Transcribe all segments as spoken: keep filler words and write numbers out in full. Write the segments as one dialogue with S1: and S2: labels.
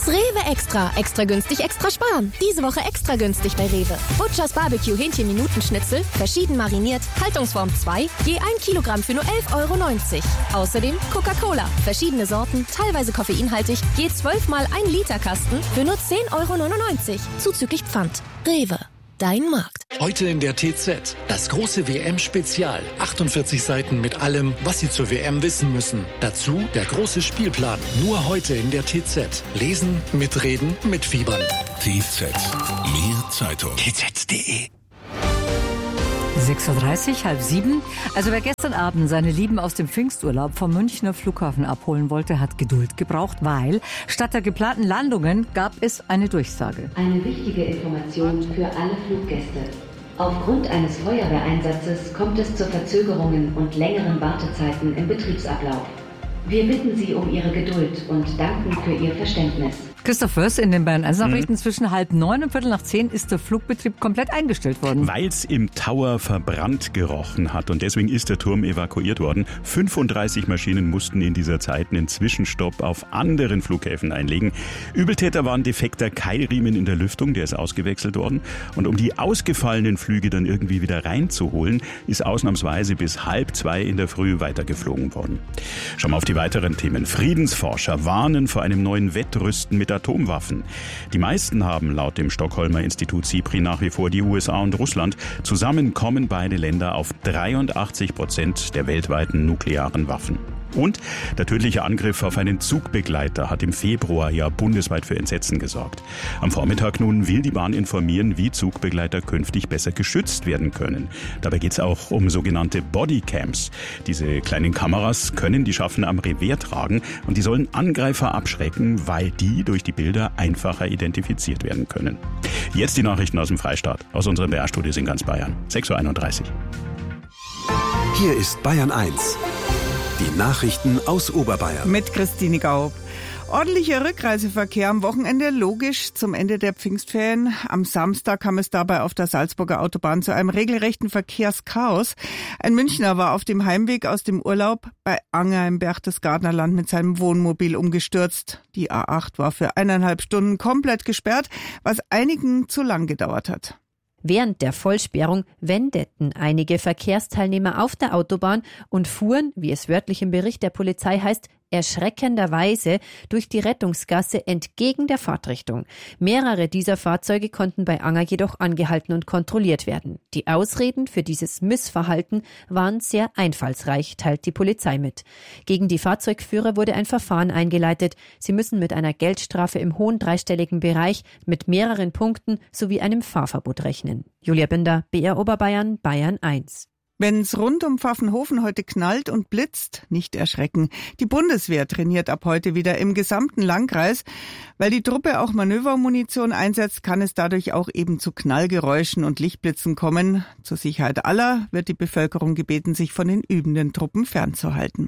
S1: Das Rewe Extra. Extra günstig, extra sparen. Diese Woche extra günstig bei Rewe. Butchers Barbecue Hähnchen-Minuten-Schnitzel, verschieden mariniert, Haltungsform zwei, je ein Kilogramm für nur elf Euro neunzig. Außerdem Coca-Cola, verschiedene Sorten, teilweise koffeinhaltig, je zwölf mal ein Liter Kasten für nur zehn Euro neunundneunzig. Zuzüglich Pfand. Rewe. Dein Markt.
S2: Heute in der T Z. Das große W M-Spezial. achtundvierzig Seiten mit allem, was Sie zur W M wissen müssen. Dazu der große Spielplan. Nur heute in der T Z. Lesen, mitreden, mitfiebern.
S3: T Z. Mehr Zeitung.
S2: T Z punkt de
S4: sechs Uhr dreißig, halb sieben. Also wer gestern Abend seine Lieben aus dem Pfingsturlaub vom Münchner Flughafen abholen wollte, hat Geduld gebraucht, weil statt der geplanten Landungen gab es eine Durchsage.
S5: Eine wichtige Information für alle Fluggäste. Aufgrund eines Feuerwehreinsatzes kommt es zu Verzögerungen und längeren Wartezeiten im Betriebsablauf. Wir bitten Sie um Ihre Geduld und danken für Ihr Verständnis.
S4: Christoph Först in den Bayern eins Nachrichten. Mhm. Zwischen halb neun und viertel nach zehn ist der Flugbetrieb komplett eingestellt worden.
S6: Weil es im Tower verbrannt gerochen hat und deswegen ist der Turm evakuiert worden. fünfunddreißig Maschinen mussten in dieser Zeit einen Zwischenstopp auf anderen Flughäfen einlegen. Übeltäter war ein defekter Keilriemen in der Lüftung, der ist ausgewechselt worden. Und um die ausgefallenen Flüge dann irgendwie wieder reinzuholen, ist ausnahmsweise bis halb zwei in der Früh weitergeflogen worden. Schauen wir auf die weiteren Themen. Friedensforscher warnen vor einem neuen Wettrüsten mit Atomwaffen. Die meisten haben laut dem Stockholmer Institut SIPRI nach wie vor die U S A und Russland. Zusammen kommen beide Länder auf dreiundachtzig Prozent der weltweiten nuklearen Waffen. Und der tödliche Angriff auf einen Zugbegleiter hat im Februar ja bundesweit für Entsetzen gesorgt. Am Vormittag nun will die Bahn informieren, wie Zugbegleiter künftig besser geschützt werden können. Dabei geht es auch um sogenannte Bodycams. Diese kleinen Kameras können die Schaffner am Revier tragen und die sollen Angreifer abschrecken, weil die durch die Bilder einfacher identifiziert werden können. Jetzt die Nachrichten aus dem Freistaat, aus unseren B R-Studios in ganz Bayern. sechs Uhr einunddreißig.
S3: Hier ist Bayern eins. Die Nachrichten aus Oberbayern.
S7: Mit Christine Gaub. Ordentlicher Rückreiseverkehr am Wochenende, logisch zum Ende der Pfingstferien. Am Samstag kam es dabei auf der Salzburger Autobahn zu einem regelrechten Verkehrschaos. Ein Münchner war auf dem Heimweg aus dem Urlaub bei Anger im Berchtesgadener Land mit seinem Wohnmobil umgestürzt. Die A acht war für eineinhalb Stunden komplett gesperrt, was einigen zu lang gedauert hat.
S8: Während der Vollsperrung wendeten einige Verkehrsteilnehmer auf der Autobahn und fuhren, wie es wörtlich im Bericht der Polizei heißt, erschreckenderweise durch die Rettungsgasse entgegen der Fahrtrichtung. Mehrere dieser Fahrzeuge konnten bei Anger jedoch angehalten und kontrolliert werden. Die Ausreden für dieses Missverhalten waren sehr einfallsreich, teilt die Polizei mit. Gegen die Fahrzeugführer wurde ein Verfahren eingeleitet. Sie müssen mit einer Geldstrafe im hohen dreistelligen Bereich mit mehreren Punkten sowie einem Fahrverbot rechnen. Julia Binder, B R Oberbayern, Bayern eins.
S7: Wenn es rund um Pfaffenhofen heute knallt und blitzt, nicht erschrecken. Die Bundeswehr trainiert ab heute wieder im gesamten Landkreis. Weil die Truppe auch Manövermunition einsetzt, kann es dadurch auch eben zu Knallgeräuschen und Lichtblitzen kommen. Zur Sicherheit aller wird die Bevölkerung gebeten, sich von den übenden Truppen fernzuhalten.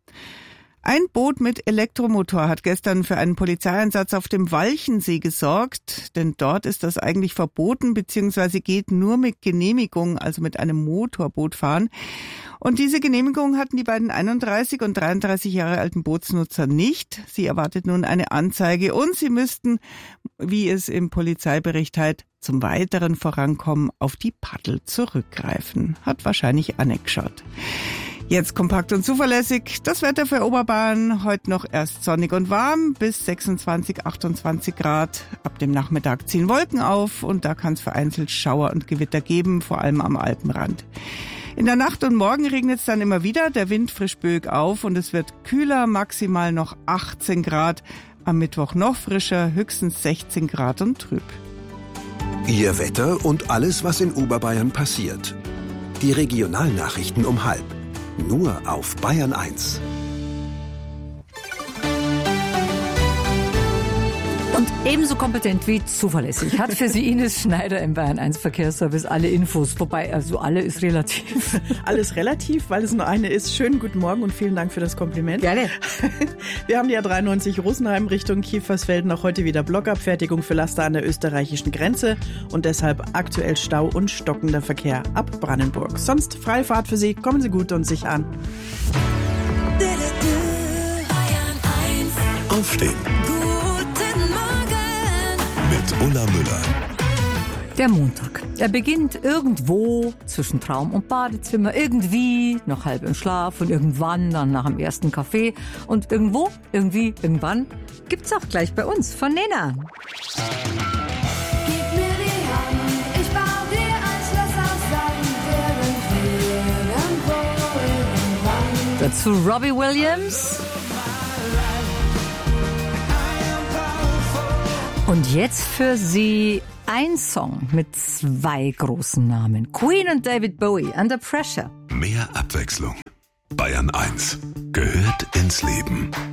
S7: Ein Boot mit Elektromotor hat gestern für einen Polizeieinsatz auf dem Walchensee gesorgt, denn dort ist das eigentlich verboten bzw. geht nur mit Genehmigung, also mit einem Motorboot fahren. Und diese Genehmigung hatten die beiden einunddreißig und dreiunddreißig Jahre alten Bootsnutzer nicht. Sie erwartet nun eine Anzeige und sie müssten, wie es im Polizeibericht heißt, zum weiteren Vorankommen auf die Paddel zurückgreifen. Hat wahrscheinlich angeschaut. Jetzt kompakt und zuverlässig. Das Wetter für Oberbayern. Heute noch erst sonnig und warm bis sechsundzwanzig, achtundzwanzig Grad. Ab dem Nachmittag ziehen Wolken auf und da kann es vereinzelt Schauer und Gewitter geben, vor allem am Alpenrand. In der Nacht und morgen regnet es dann immer wieder. Der Wind frisch böig auf und es wird kühler, maximal noch achtzehn Grad. Am Mittwoch noch frischer, höchstens sechzehn Grad und trüb.
S3: Ihr Wetter und alles, was in Oberbayern passiert. Die Regionalnachrichten um halb. Nur auf Bayern eins.
S4: Und ebenso kompetent wie zuverlässig hat für Sie Ines Schneider im Bayern eins Verkehrsservice alle Infos. Wobei, also alle ist relativ.
S9: Alles relativ, weil es nur eine ist. Schönen guten Morgen und vielen Dank für das Kompliment.
S4: Gerne.
S9: Wir haben die A dreiundneunzig Rosenheim Richtung Kiefersfelden auch heute wieder Blockabfertigung für Laster an der österreichischen Grenze und deshalb aktuell Stau und stockender Verkehr ab Brandenburg. Sonst freie Fahrt für Sie. Kommen Sie gut und sicher an.
S3: Aufstehen.
S10: Guten Morgen. mit Ulla Müller.
S4: Der Montag. Er beginnt irgendwo zwischen Traum und Badezimmer, irgendwie noch halb im Schlaf und irgendwann dann nach dem ersten Kaffee. Und irgendwo, irgendwie, irgendwann gibt's auch gleich bei uns von Nena.
S11: Gib mir die Hand, ich baue dir ein Schloss aus Sand, irgendwie, irgendwo, irgendwann.
S4: Dazu Robbie Williams. Und jetzt für Sie ein Song mit zwei großen Namen. Queen und David Bowie, Under Pressure.
S10: Mehr Abwechslung. Bayern eins gehört ins Leben.